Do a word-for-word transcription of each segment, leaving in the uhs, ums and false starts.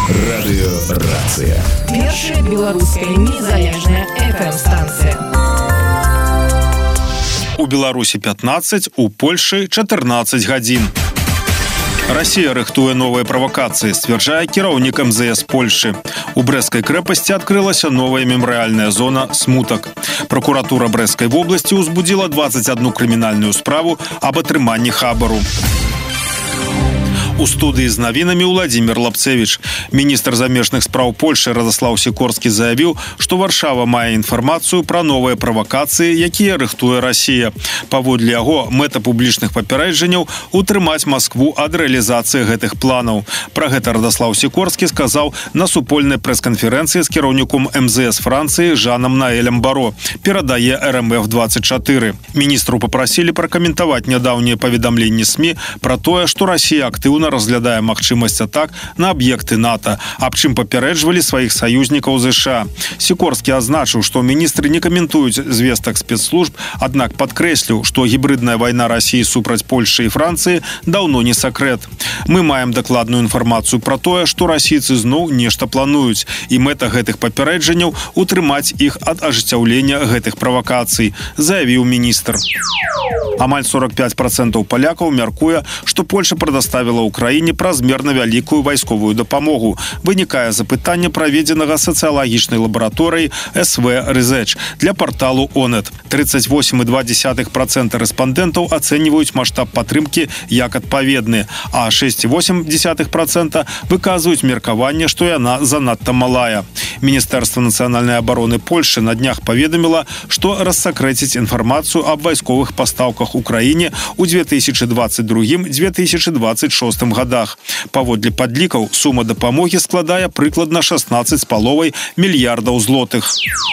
Радыёрацыя. Першая беларуская незалежная эф эм-станцыя. У Беларусі пятнаццаць, у Польшы чатырнаццаць гадзін. Россия рыхтуе новыя правакацыі, сцвярджае кіраўнік эм зэ эс Польшы. У Брэсцкай крэпасці адкрылася новая мемарыяльная зона «Смутак». Прокуратура Брэсцкай вобласці ўзбудзіла дваццаць адну крымінальную справу аб атрыманні хабару. У студыі з навінамі Владимир Лапцевич. Міністр замежных спраў Польшы Радослав Сікорскі заявіў, што Варшава мае інфармацыю пра новыя правакацыі, якія рыхтуе Расія. Паводле яго, мэта публічных папярэджанняў утрымаць Маскву ад рэалізацыі гэтых планаў. Пра гэта Радослав Сікорскі сказаў на супольнай прэс-канферэнцыі з кіраўніком эм зэ эс Францыі Жанам Наэлем Баро, перадае эр эм эф двадцать чатыры. Міністру папрасілі пракаментаваць нядаўнія паведамленні СМІ пра тое, што Расія актыўна разглядае магчымасць атак на аб'екты НАТО, аб чым папярэджвалі сваіх саюзнікаў ЗША. Сікорскі адзначыў, што міністры не каментуюць звестак спецслужб, аднак падкрэсліў, што гібрыдная вайна Расіі супраць Польшы і Францыі даўно не сакрэт. Мы маем дакладную інфармацыю пра тое, што расійцы зноў нешта плануюць, і мэта гэтых папярэджанняў утрымаць іх ад ажыццяўлення гэтых правакацый, заявіў міністр. Амаль сорок пять процентов палякаў мяркуе, што Польша прадоставіла Украіне празмерна вялікую вайсковую дапамогу. Вынікае запытанне праведзенага сацыялагічнай лабараторыяй эс вэ Research для порталу Онет. тридцать восемь и два десятых процента рэспандэнтаў ацэньваюць маштаб падтрымкі як адпаведны, а шесть и восемь десятых процента выказваюць меркаванне, што яна занадта малая. Міністэрства нацыянальнай абароны Польшы на днях паведаміла, што рассакрэціць інфармацыю аб вайсковых пастаўках Украіне ў две тысячи двадцать другім — две тысячи двадцать шостым годах. Паводле падлікаў, сума дапамогі складае прыкладна шестнадцать з паловай мільярдаў злотых.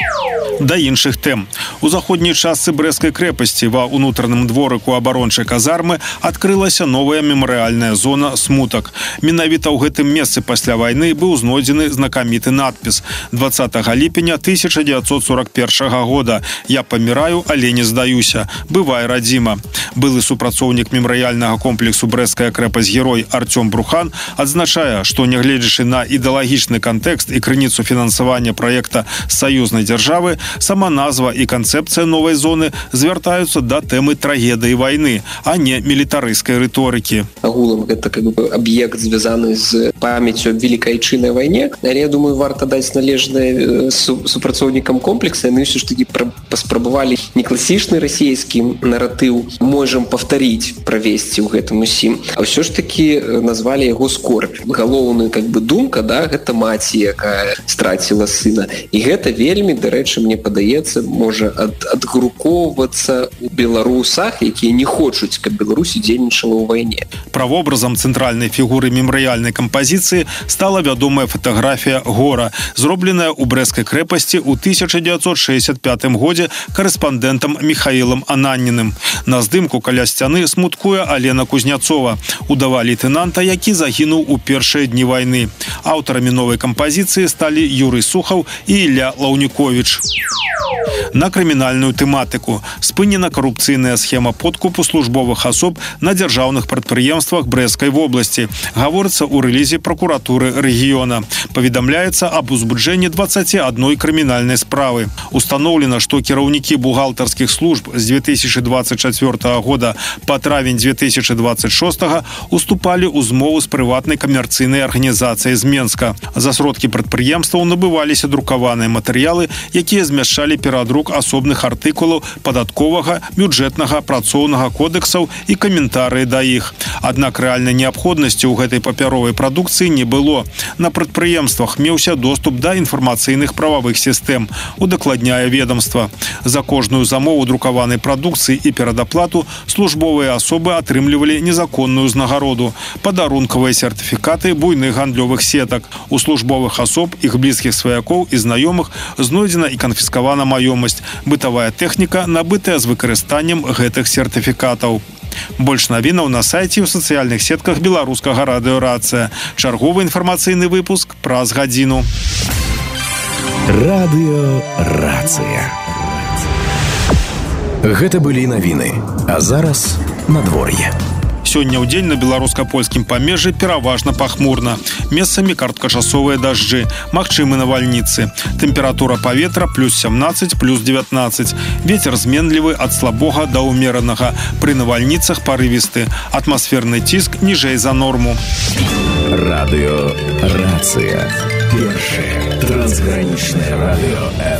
Да іншых тэм. У заходняй частцы Брэсцкай крэпасці ва ўнутраным дворыку абарончай казармы адкрылася новая мемарыяльная зона «Смутак». Менавіта ў гэтым месцы пасля вайны быў знойдзены знакаміты надпіс двадцатага ліпеня тысяча дзевяцьсот сорок першага года «Я паміраю, але не здаюся. Бывай, радзіма». Былы супрацоўнік мемарыяльнага комплексу «Брэсцкая крэпасць-герой» Артём Брухан адзначае, што нягледзячы на ідэалагічны кантэкст і крыніцу фінансавання праекта саюзнай дзяржавы, сама назва і канцэпцыя новай зоны звяртаюцца да тэмы трагедыі вайны, а не мілітарыскай рыторыкі. Агулам гэта как бы аб'ект звязаны з памяццю аб Великай Айчыннай вайне, але я думаю, варта даць належнае супрацоўнікам комплекса. Яны ўсё ж такі паспрабавалі не класічны расійскі наратыў можам паўтарыць, правесці ў гэтым усім, а ўсё ж такі назвалі яго скорбь. Галоўная как бы думка, да, гэта маці, якая страціла сына. І гэта вельмі, дарэчы, мне падаецца, можа ад, адгрукоўвацца ў беларусах, якія не хочуць, каб Беларусь удзельнічала ў вайне. Правобразам цэнтральнай фігуры мемарыяльнай кампазіцыі стала вядомая фатаграфія гора, зробленая ў Брэсцкай крэпасці ў тысяча дзевяцьсот шэсцьдзясят пятым годзе карэспандэнтам Міхаілам Ананніным. На здымку каля сцяны смуткуе Алена Кузняцова, удава лейтэнанта, які загінуў у першыя дні вайны. Аўтарамі новай кампазіцыі сталі Юрый Сухаў і Ілля Лаўніковіч. На крымінальную тэматыку. Спынена карупцыйная схема подкупу службовых асоб на дзяржаўных прадпрыемствах Брэсцкай вобласці. Гаворыцца ў рэлізе пракуратуры рэгіёна. Паведамляецца аб узбуджэнні дваццаці адной крымінальнай справы. Устаноўлена, што кіраўнікі бухгалтарскіх служб з две тысячи двадцать четвёртага года па травень две тысячи двадцать шостага уступалі ў змову з прыватнай камерцыйнай арганізацыяй з Менска. За сродкі прадпрыемстваў набываліся друкаваныя матэрыялы, якія змяшчалі перадрук асобных артыкулаў падатковага, бюджэтнага, працоўнага кодэксаў і каментарыі да іх. Аднак рэальнай неабходнасці ў гэтай папяровай прадукцыі не было. На прадпрыемствах меўся доступ да інфармацыйных прававых сістэм, удакладняе ведомства. За кожную замову друкаванай прадукцыі і перадаплату службовыя асобы атрымлівалі незаконную ўзнагароду, падарункавыя сертыфікаты буйных гандлёвых сетак. У службовых асоб, іх блізкіх сваякоў і знаёмых знойдзена і канфіскавана маёмасць, бытавая тэхніка, набытая з выкарыстаннем гэтых сертыфікатаў. Больш навінаў на сайце і ў сацыяльных сетках беларускага радыёрацыя. Чарговы інфармацыйны выпуск праз гадзіну. Радыёрацыя. Гэта былі навіны, а зараз надвор'е. Сёння ў дзень на беларуска-польскім памежжы пераважна пахмурна. Месцамі кароткачасовыя дажджы, магчымы навальніцы. Тэмпература паветра плюс сямнаццаць, плюс девятнадцать. Вецер зменлівы ад слабога да ўмеранага. Пры навальніцах парывісты. Атмасферны ціск ніжэй за норму. Радио «Рация». Первое трансграничное радио